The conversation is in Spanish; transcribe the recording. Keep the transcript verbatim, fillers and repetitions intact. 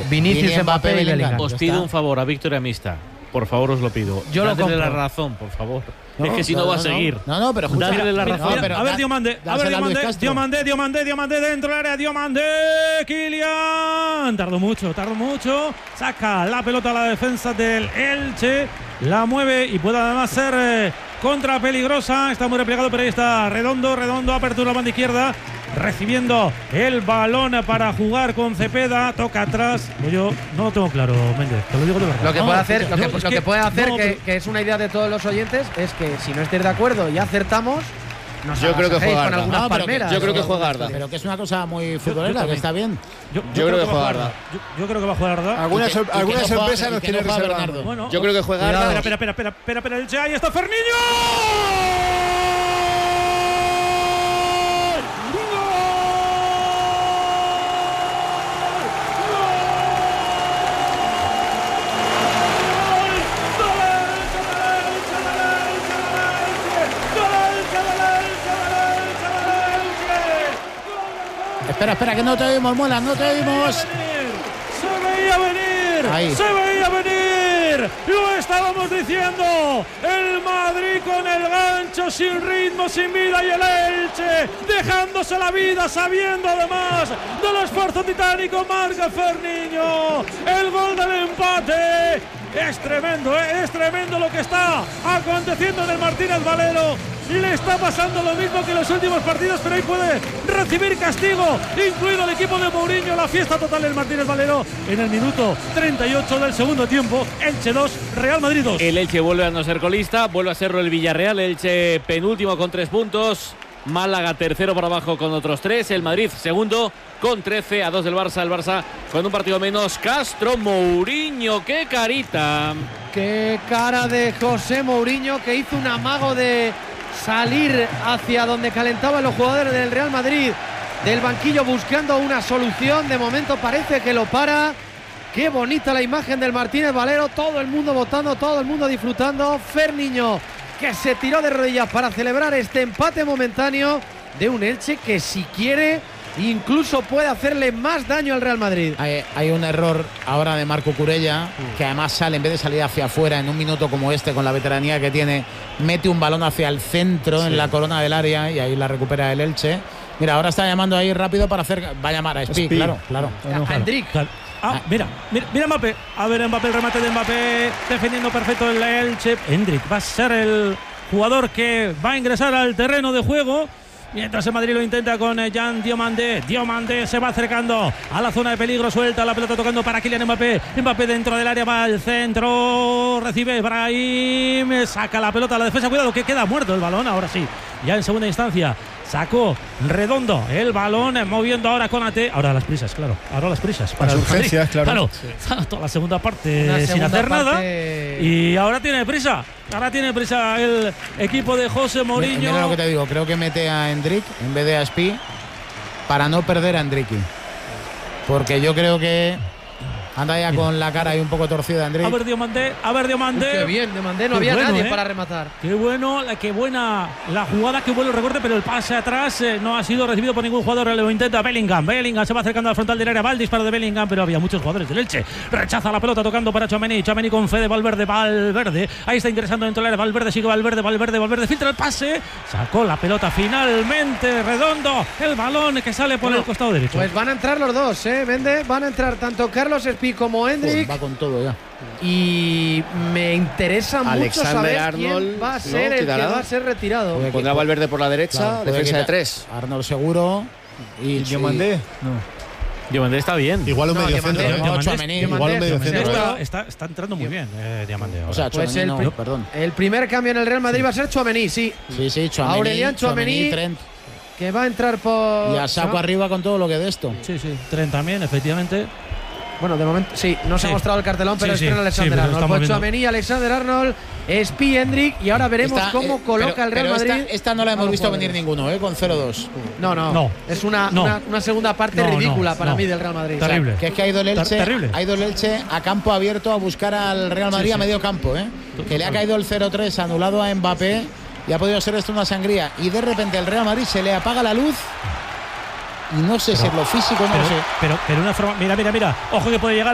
Vinicius, Mbappé, Mbappé y Bellingham. Os pido un favor a Víctor y a Mista. Por favor, os lo pido. Yo lo compro. Dadle la razón, por favor. No, es que si no, no va a no, seguir. No, no, pero escucha. Dadle la mira, razón. no, pero a ver, da, Diomande, a ver, Diomande, Diomande, Diomande, Diomande dentro del área, Diomande, Kylian. Tardó mucho, tardó mucho. Saca la pelota a la defensa del Elche. La mueve y puede además ser eh, contra peligrosa. Está muy replegado, pero ahí está Redondo, Redondo, apertura a la banda izquierda. Recibiendo el balón para jugar con Cepeda, toca atrás. Yo no lo tengo claro, Méndez, te lo digo de verdad. Lo que no, puede hacer, lo que, no, lo que, que puede hacer no, que, pero, que es una idea de todos los oyentes, es que si no estáis de acuerdo y acertamos, nos yo creo que juega con Arda. algunas No, pero palmeras. que- yo creo que o- juega Arda. Pero que es una cosa muy futbolera, yo que está bien. yo, Yo creo que va a juega jugar Arda. Yo, yo creo que va a jugar Arda. Alguna, Y que- sor- y que alguna no juega- sorpresa y nos que tiene no juega reservado. Bernardo. Bueno, Yo creo que juega Espera, Arda. espera, espera, espera, espera, espera, Elche, ahí está Ferniño. Espera, espera, que no te oímos, Mola, no te oímos. Se veía venir, Ahí. se veía venir, lo estábamos diciendo, el Madrid con el gancho, sin ritmo, sin vida, y el Elche dejándose la vida, sabiendo además del esfuerzo titánico. Marca Ferniño, el gol del empate. Es tremendo, ¿eh? Es tremendo lo que está aconteciendo en el Martínez Valero. Le está pasando lo mismo que en los últimos partidos, pero ahí puede recibir castigo, incluido el equipo de Mourinho. La fiesta total del Martínez Valero en el minuto treinta y ocho del segundo tiempo. Elche dos, Real Madrid dos. El Elche vuelve a no ser colista, vuelve a serlo el Villarreal. Elche penúltimo con tres puntos. Málaga tercero por abajo con otros tres. El Madrid segundo con trece, a dos del Barça. El Barça con un partido menos. Castro, Mourinho, qué carita. Qué cara de José Mourinho, que hizo un amago de salir hacia donde calentaban los jugadores del Real Madrid del banquillo buscando una solución. De momento parece que lo para. Qué bonita la imagen del Martínez Valero, todo el mundo votando, todo el mundo disfrutando. Ferniño, que se tiró de rodillas para celebrar este empate momentáneo de un Elche que, si quiere, incluso puede hacerle más daño al Real Madrid. Hay, hay un error ahora de Marco Curella, que además sale, en vez de salir hacia afuera en un minuto como este, con la veteranía que tiene, mete un balón hacia el centro, sí, en la corona del área, y ahí la recupera el Elche. Mira, ahora está llamando ahí rápido para hacer. Va a llamar a Spi, Spi. claro, claro. A Hendrik. Ah, mira, mira, mira Mbappé. A ver, Mbappé, el remate de Mbappé, defendiendo perfecto el Elche. Hendrik va a ser el jugador que va a ingresar al terreno de juego. Mientras el Madrid lo intenta con Jan Diomande. Diomande se va acercando a la zona de peligro. Suelta la pelota tocando para Kylian Mbappé. Mbappé dentro del área, va al centro. Recibe Brahim. Saca la pelota a la defensa. Cuidado que queda muerto el balón. Ahora sí, ya en segunda instancia. Sacó Redondo el balón, moviendo ahora con A T. Ahora las prisas, claro. Ahora las prisas. Para las urgencias, claro. Claro, sí. Toda la segunda parte Una sin segunda hacer parte... nada. Y ahora tiene prisa. Ahora tiene prisa el equipo de José Mourinho. Mira, mira lo que te digo, creo que mete a Hendrik en vez de a Spi para no perder a Hendriki. Porque yo creo que anda ya con la cara ahí un poco torcida, Hendrik. A ver, Diomande, a ver, Diomande. Qué bien, Diomande, no Qué había bueno, nadie ¿eh? para rematar. Qué bueno, la- qué buena la jugada, qué bueno el recorte, pero el pase atrás eh, no ha sido recibido por ningún jugador. Lo intenta Bellingham. Bellingham se va acercando al frontal del área. Va el disparo de Bellingham, pero había muchos jugadores del Elche. Rechaza la pelota tocando para Tchouaméni. Tchouaméni con Fede Valverde. Valverde. Ahí está ingresando dentro del área. Valverde sigue Valverde. Valverde. Valverde filtra el pase. Sacó la pelota finalmente. Redondo. El balón que sale por Bueno, el costado derecho. Pues van a entrar los dos, ¿eh? Vende, van a entrar tanto Carlos Spi como Hendrik. Va con todo ya. Y me interesa mucho Alexander saber Arnold, quién va a ¿no? ser el que ¿Quitará? va a ser retirado. Puede Pondrá Valverde por la derecha, Claro, puede defensa de quitar tres. Arnold seguro. Y, ¿Y Diomande? No. Diomande está bien. Igual un No, medio Diomande, centro. no, ¿eh? Tchouaméni. Igual un medio Diomande centro. está, ¿eh? está, está entrando muy bien, eh, Diamante. Ahora. O sea, Pues Tchouaméni el, no, pri- perdón. el primer cambio en el Real Madrid va a ser Tchouaméni, sí. Sí, sí, Tchouaméni. Aurelian Tchouaméni, Trent. que va a entrar por... Y a saco ¿no? arriba con todo lo que de esto. Sí, sí. Trent también, efectivamente. Bueno, de momento sí, no se Sí. ha mostrado el cartelón, pero Sí, estrena sí, Alexander sí, pero Arnold. estamos Pues viendo. Tchouaméni, Alexander Arnold, Spi, Hendrik, y ahora veremos Esta, cómo eh, coloca pero- el Real pero Madrid. Esta, esta no la a hemos los visto jugadores. venir ninguno, ¿eh? Con cero dos. No, no, No. es una, No. una, una segunda parte No, ridícula no, para no. mí del Real Madrid. Terrible. Que es que ha ido el Elche, Ter- terrible. ha ido el Elche a campo abierto a buscar al Real Madrid Sí, a sí. medio campo, ¿eh? Que le ha caído el cero tres anulado a Mbappé y ha podido ser esto una sangría. Y de repente el Real Madrid se le apaga la luz y no sé si es lo físico, no Pero, lo sé. pero, pero una forma. Mira, mira, mira. Ojo que puede llegar.